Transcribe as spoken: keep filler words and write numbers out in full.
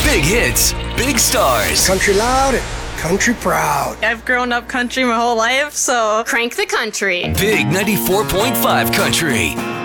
Big hits, big stars. Country loud and country proud. I've grown up country my whole life, so crank the country. Big ninety-four point five country.